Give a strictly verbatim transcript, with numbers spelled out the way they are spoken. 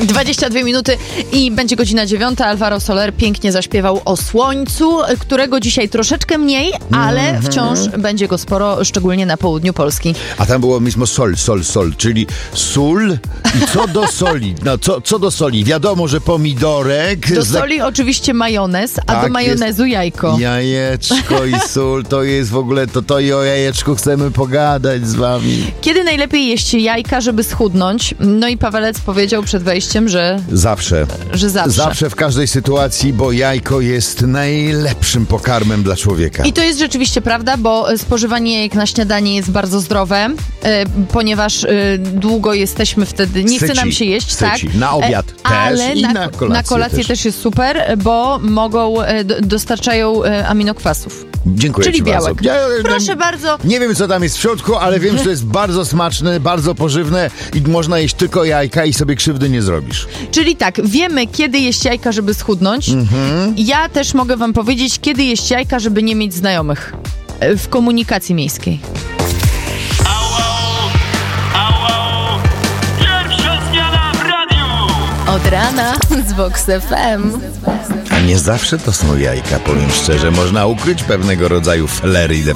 dwadzieścia dwie minuty i będzie godzina dziewiąta. Alvaro Soler pięknie zaśpiewał o słońcu, którego dzisiaj troszeczkę mniej, ale mm-hmm. wciąż będzie go sporo, szczególnie na południu Polski. A tam było mismo sol, sol, sol, czyli sól i co do soli? No, co, co do soli? Wiadomo, że pomidorek. Do soli za... oczywiście majonez, a tak, do majonezu jajko. Jajeczko i sól, to jest w ogóle, to, to i o jajeczku chcemy pogadać z wami. Kiedy najlepiej jeść jajka, żeby schudnąć? No i Pawelec powiedział przed wejściem, że... Zawsze. Że zawsze. Zawsze, w każdej sytuacji, bo jajko jest najlepszym pokarmem dla człowieka. I to jest rzeczywiście prawda, bo spożywanie jajek na śniadanie jest bardzo zdrowe, e, ponieważ e, długo jesteśmy wtedy, nie chce nam się jeść. Syci. Tak? Na obiad e, też ale i na, na kolację, na kolację też. też jest super, bo mogą, e, dostarczają e, aminokwasów. Dziękuję Czyli ci białek. bardzo. Ja, Proszę ja, bardzo. Nie wiem, co tam jest w środku, ale wiem, że to jest bardzo smaczne, bardzo pożywne i można jeść tylko jajka i sobie krzywdy nie zrobisz. Czyli tak, wiemy, kiedy jeść jajka, żeby schudnąć. Mhm. Ja też mogę wam powiedzieć, kiedy jeść jajka, żeby nie mieć znajomych w komunikacji miejskiej. Ała, ała, pierwsza zmiana w radiu. Od rana z Vox F M. A nie zawsze to są jajka, powiem szczerze. Można ukryć pewnego rodzaju flery